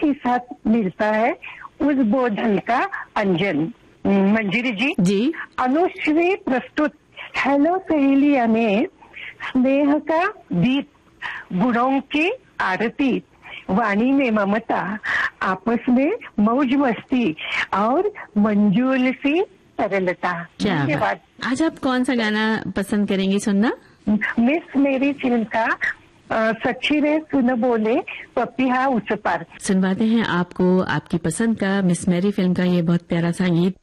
ही साथ मिलता है उस बोधन का अंजन। मंजिरी जी अनुश्री प्रस्तुत हेलो सहेलिया में स्नेह का दीप, गुणों की आरती, वाणी में ममता, आपस में मौज मस्ती और मंजूल सी सरलता। धन्यवाद। आज आप कौन सा गाना पसंद करेंगी सुनना? मिस मेरी फिल्म का सच्ची रे सुन बोले पपिहा उस पार। सुनवाते हैं आपको आपकी पसंद का मिस मेरी फिल्म का ये बहुत प्यारा सा गीत।